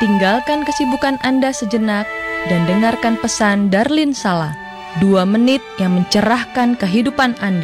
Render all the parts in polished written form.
Tinggalkan kesibukan Anda sejenak dan dengarkan pesan Darlin Sala, 2 menit yang mencerahkan kehidupan Anda.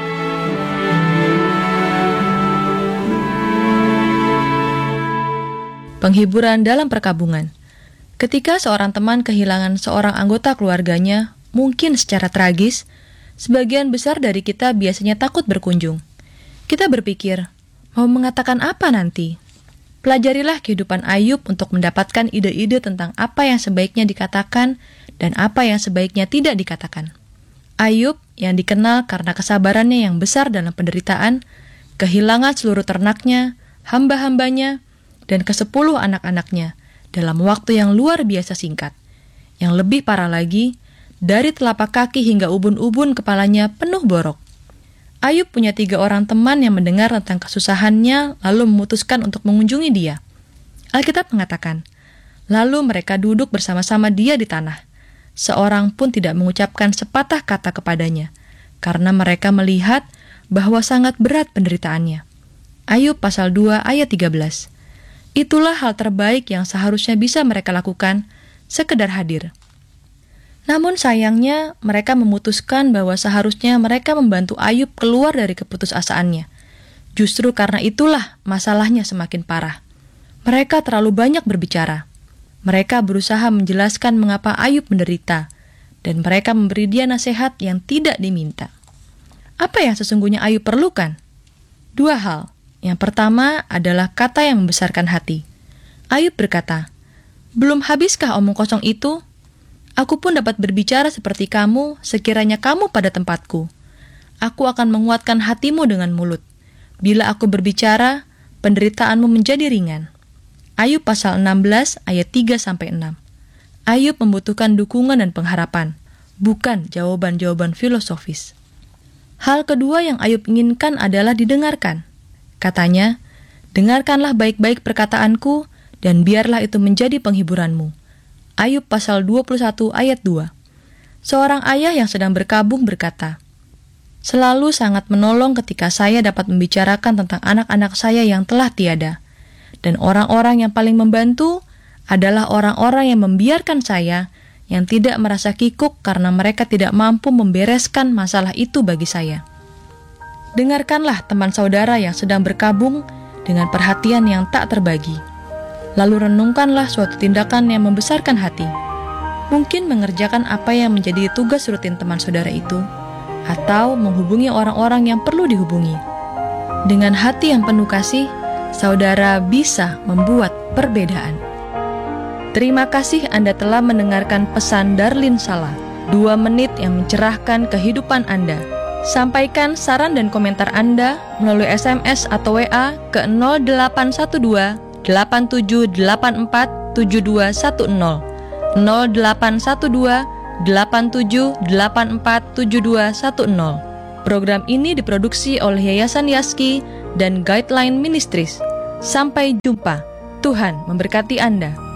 Penghiburan dalam perkabungan. Ketika seorang teman kehilangan seorang anggota keluarganya, mungkin secara tragis, sebagian besar dari kita biasanya takut berkunjung. Kita berpikir, mau mengatakan apa nanti? Pelajarilah kehidupan Ayub untuk mendapatkan ide-ide tentang apa yang sebaiknya dikatakan dan apa yang sebaiknya tidak dikatakan. Ayub yang dikenal karena kesabarannya yang besar dalam penderitaan, kehilangan seluruh ternaknya, hamba-hambanya, dan ke-10 anak-anaknya dalam waktu yang luar biasa singkat. Yang lebih parah lagi, dari telapak kaki hingga ubun-ubun kepalanya penuh borok. Ayub punya 3 orang teman yang mendengar tentang kesusahannya lalu memutuskan untuk mengunjungi dia. Alkitab mengatakan, lalu mereka duduk bersama-sama dia di tanah. Seorang pun tidak mengucapkan sepatah kata kepadanya, karena mereka melihat bahwa sangat berat penderitaannya. Ayub pasal 2 ayat 13. Itulah hal terbaik yang seharusnya bisa mereka lakukan, sekedar hadir. Namun sayangnya, mereka memutuskan bahwa seharusnya mereka membantu Ayub keluar dari keputusasaannya. Justru karena itulah masalahnya semakin parah. Mereka terlalu banyak berbicara. Mereka berusaha menjelaskan mengapa Ayub menderita, dan mereka memberi dia nasihat yang tidak diminta. Apa yang sesungguhnya Ayub perlukan? 2 hal. Yang pertama adalah kata yang membesarkan hati. Ayub berkata, "Belum habiskah omong kosong itu? Aku pun dapat berbicara seperti kamu sekiranya kamu pada tempatku. Aku akan menguatkan hatimu dengan mulut. Bila aku berbicara, penderitaanmu menjadi ringan." Ayub pasal 16 ayat 3-6. Ayub membutuhkan dukungan dan pengharapan, bukan jawaban-jawaban filosofis. Hal kedua yang Ayub inginkan adalah didengarkan. Katanya, "Dengarkanlah baik-baik perkataanku, dan biarlah itu menjadi penghiburanmu." Ayub pasal 21 ayat 2. Seorang ayah yang sedang berkabung berkata, "Selalu sangat menolong ketika saya dapat membicarakan tentang anak-anak saya yang telah tiada. Dan orang-orang yang paling membantu adalah orang-orang yang membiarkan saya yang tidak merasa kikuk karena mereka tidak mampu membereskan masalah itu bagi saya." Dengarkanlah teman saudara yang sedang berkabung dengan perhatian yang tak terbagi. Lalu renungkanlah suatu tindakan yang membesarkan hati. Mungkin mengerjakan apa yang menjadi tugas rutin teman saudara itu, atau menghubungi orang-orang yang perlu dihubungi. Dengan hati yang penuh kasih, saudara bisa membuat perbedaan. Terima kasih Anda telah mendengarkan pesan Darlin Sala, 2 menit yang mencerahkan kehidupan Anda. Sampaikan saran dan komentar Anda melalui SMS atau WA ke 0812 8784 7210 0812 8784 7210. Program ini diproduksi oleh Yayasan Yaski dan Guideline Ministries. Sampai jumpa. Tuhan memberkati Anda.